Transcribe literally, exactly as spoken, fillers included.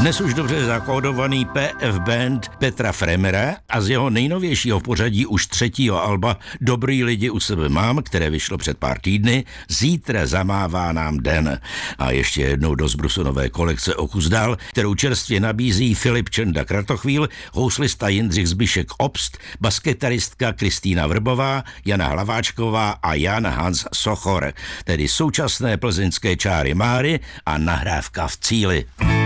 Dnes už dobře zakódovaný P F Band Petra Fremera a z jeho nejnovějšího pořadí už třetího alba Dobrý lidi u sebe mám, které vyšlo před pár týdny, Zítra zamává nám den. A ještě jednou do zbrusunové kolekce O kus dál, kterou čerstvě nabízí Filip Čenda Kratochvíl, houslista Jindřich Zbyšek Obst, baskytaristka Kristýna Vrbová, Jana Hlaváčková a Jan Hans Sochor, tedy současné plzeňské čáry Máry a nahrávka v cíli.